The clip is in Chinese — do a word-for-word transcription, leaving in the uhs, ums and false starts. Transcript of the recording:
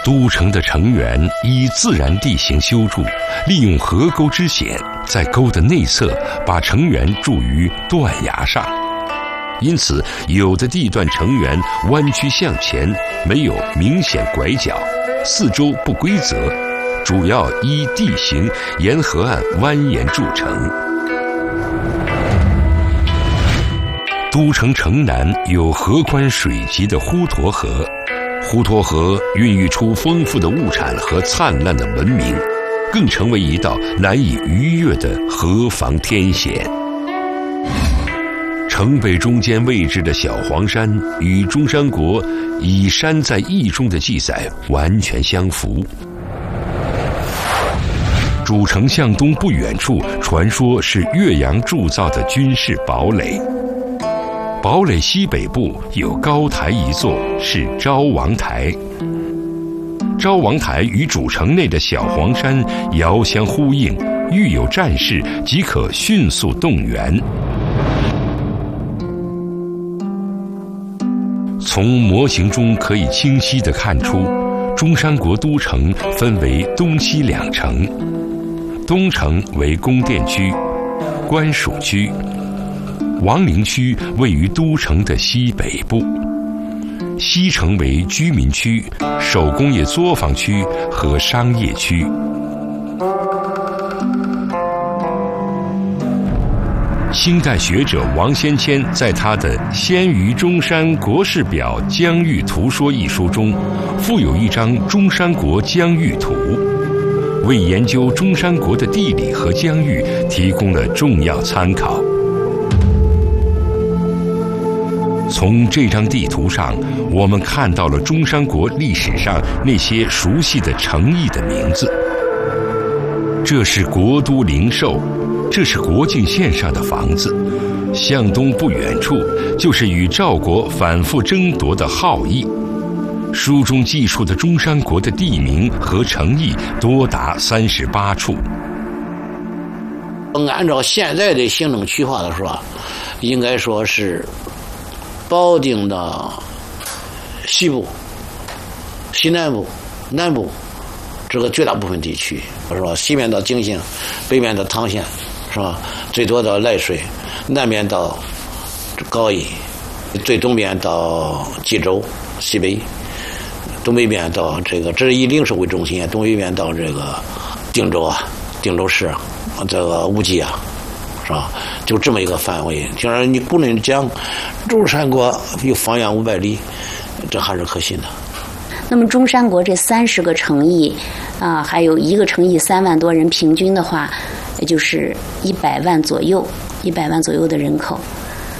都城的城垣依自然地形修筑，利用河沟之险，在沟的内侧把城垣筑于断崖上，因此有的地段城垣弯曲向前，没有明显拐角，四周不规则，主要依地形沿河岸蜿蜒筑成。都城城南有河宽水急的滹沱河，滹沱河孕育出丰富的物产和灿烂的文明，更成为一道难以逾越的河防天险。城北中间位置的小黄山与中山国以山在义中的记载完全相符。主城向东不远处，传说是岳阳铸造的军事堡垒。堡垒西北部有高台一座，是昭王台。昭王台与主城内的小黄山遥相呼应，遇有战事即可迅速动员。从模型中可以清晰地看出，中山国都城分为东西两城，东城为宫殿区、官署区，王陵区位于都城的西北部，西城为居民区、手工业作坊区和商业区。清代学者王先谦在他的《先于中山国事表疆域图说》一书中，附有一张中山国疆域图，为研究中山国的地理和疆域提供了重要参考。从这张地图上，我们看到了中山国历史上那些熟悉的城邑的名字。这是国都灵寿，这是国境线上的房子，向东不远处就是与赵国反复争夺的郜邑。书中记述的中山国的地名和城邑多达三十八处。 按照现在的行政区划的说，应该说是保定的西部、西南部、南部这个绝大部分地区，是吧？西面到景兴，北面到唐县，是吧？最多到涞水，南面到高邑，最东边到冀州西北，东北边到这个，这是以灵寿为中心，东北边到这个定州啊、定州市啊、这个无锡啊，是吧？就这么一个范围。就是你不能讲中山国有方圆五百里，这还是可信的。 那么中山国这三十个城邑啊，还有一个城邑三万多人，平均的话，也就是一百万左右，一百万左右的人口。